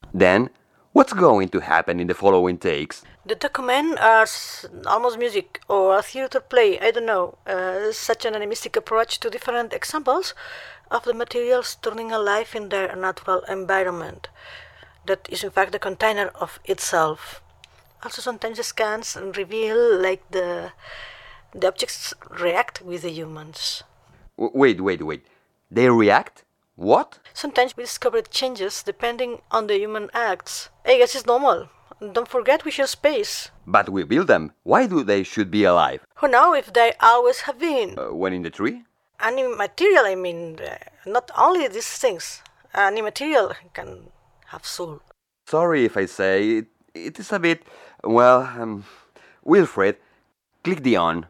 Then, what's going to happen in the following takes? The document are almost music or a theater play, I don't know, such an animistic approach to different examples of the materials turning alive in their natural environment. That is in fact the container of itself. Also sometimes the scans reveal like the objects react with the humans. Wait. They react? What? Sometimes we discover changes depending on the human acts. I guess it's normal. Don't forget we share space. But we build them. Why do they should be alive? Who knows if they always have been? When in the tree? Any material, I mean, not only these things. Any material can have soul. Sorry if I say it is a bit, well, Wilfred, click the on.